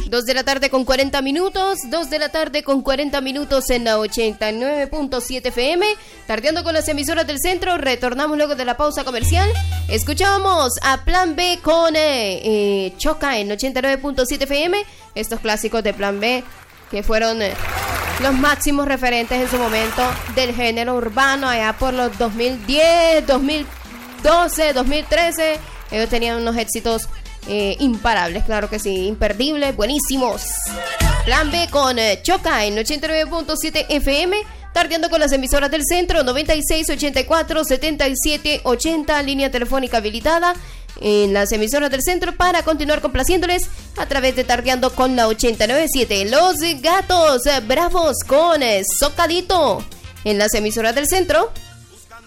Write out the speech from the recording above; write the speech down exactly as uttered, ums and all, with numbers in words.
dos de la tarde con cuarenta minutos, dos de la tarde con cuarenta minutos en la ochenta y nueve punto siete F M, tardeando con las emisoras del centro. Retornamos luego de la pausa comercial. Escuchamos a Plan B con eh, eh, Choca en ochenta y nueve punto siete F M, estos clásicos de Plan B que fueron eh, los máximos referentes en su momento del género urbano allá por los dos mil diez, dos mil doce, dos mil trece. Ellos tenían unos éxitos Eh, imparables, claro que sí, imperdibles, buenísimos. Plan B con eh, Choca en ochenta y nueve punto siete F M, tardeando con las emisoras del centro, noventa y seis, ochenta y cuatro, setenta y siete, ochenta, línea telefónica habilitada en las emisoras del centro para continuar complaciéndoles a través de Tardeando con la ochenta y nueve punto siete. Los Gatos Bravos con eh, Socadito en las emisoras del centro.